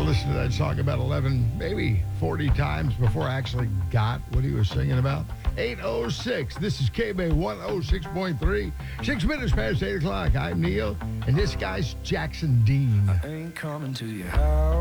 listened to that song about 11, maybe 40 times before I actually got what he was singing about. 8:06. This is KB 106.3. 6 minutes past 8 o'clock. I'm Neil, and this guy's Jackson Dean. I ain't coming to your house.